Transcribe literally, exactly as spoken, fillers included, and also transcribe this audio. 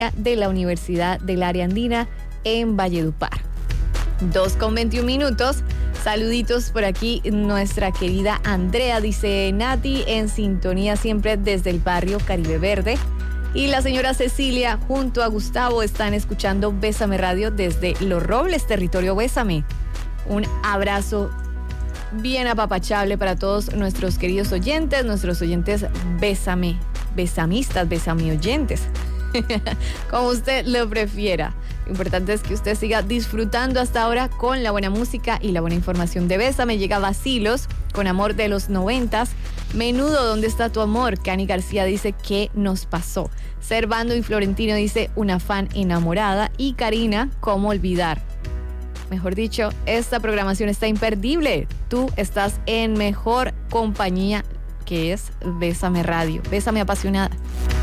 de la Universidad del Área Andina en Valledupar. dos con veintiún minutos. Saluditos por aquí, nuestra querida Andrea, dice Nati, en sintonía siempre desde el barrio Caribe Verde. Y la señora Cecilia junto a Gustavo están escuchando Bésame Radio desde Los Robles, territorio Bésame. Un abrazo bien apapachable para todos nuestros queridos oyentes, nuestros oyentes Bésame, besamistas, besame oyentes, como usted lo prefiera. Lo importante es que usted siga disfrutando hasta ahora con la buena música y la buena información de Bésame. Llega Vacilos con Amor de los noventas. Menudo, ¿dónde está tu amor? Cani García dice, ¿qué nos pasó? Servando y Florentino dice, una fan enamorada. Y Karina, ¿cómo olvidar? Mejor dicho, esta programación está imperdible. Tú estás en mejor compañía, que es Bésame Radio. Bésame apasionada.